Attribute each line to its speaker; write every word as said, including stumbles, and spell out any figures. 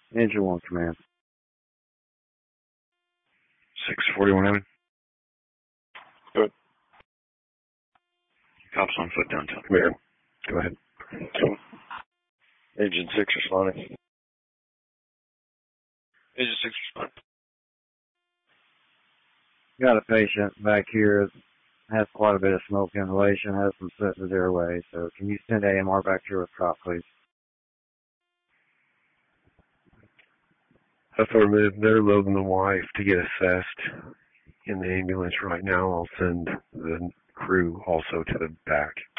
Speaker 1: Engine one command.
Speaker 2: six forty-one Evan.
Speaker 3: Good.
Speaker 2: Cops on foot downtown. Clear. Go ahead.
Speaker 3: Okay.
Speaker 4: Agent six responding.
Speaker 3: Agent six responding.
Speaker 1: Got a patient back here that has quite a bit of smoke inhalation, has some soot in his airway, so can you send A M R back here with cop, please?
Speaker 2: Affirmative. They're loading the wife to get assessed in the ambulance right now. I'll send the crew also to the back.